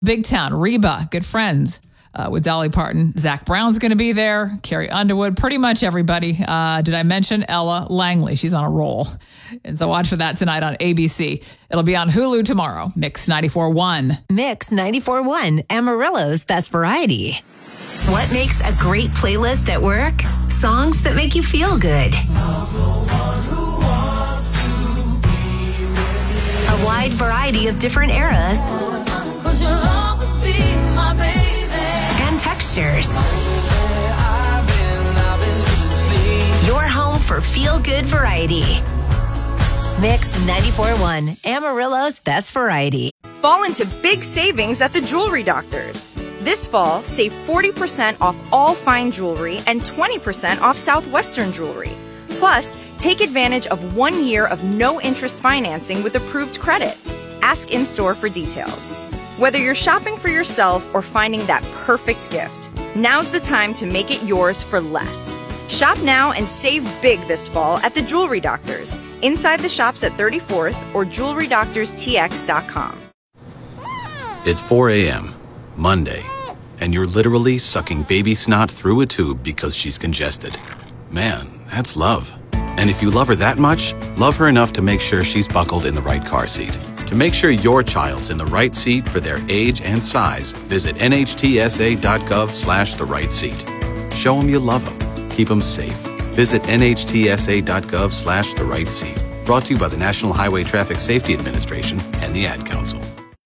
Big Town, Reba, good friends with Dolly Parton. Zach Brown's going to be there. Carrie Underwood, pretty much everybody. Did I mention Ella Langley? She's on a roll. And so watch for that tonight on ABC. It'll be on Hulu tomorrow. Mix 94.1. Mix 94.1, Amarillo's Best Variety. What makes a great playlist at work? Songs that make you feel good. A wide variety of different eras and textures. Your home for feel-good variety. Mix 94.1, Amarillo's Best Variety. Fall into big savings at the Jewelry Doctors. This fall, save 40% off all fine jewelry and 20% off Southwestern jewelry. Plus, take advantage of 1 year of no-interest financing with approved credit. Ask in-store for details. Whether you're shopping for yourself or finding that perfect gift, now's the time to make it yours for less. Shop now and save big this fall at the Jewelry Doctors, inside the shops at 34th or jewelrydoctorstx.com. It's 4 a.m., Monday, and you're literally sucking baby snot through a tube because she's congested. Man, that's love. And if you love her that much, love her enough to make sure she's buckled in the right car seat. To make sure your child's in the right seat for their age and size, visit nhtsa.gov/the right seat. Show them you love them. Keep them safe. Visit nhtsa.gov/the right seat. Brought to you by the National Highway Traffic Safety Administration and the Ad Council.